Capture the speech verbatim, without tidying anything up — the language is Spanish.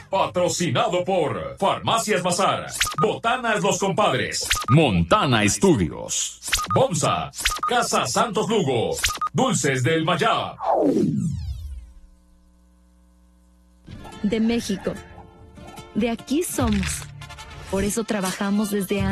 Patrocinado por Farmacias Bazar, Botanas Los Compadres, Montana Estudios, Bomsa, Casa Santos Lugo, Dulces del Mayá. De México. De aquí somos. Por eso trabajamos desde antes.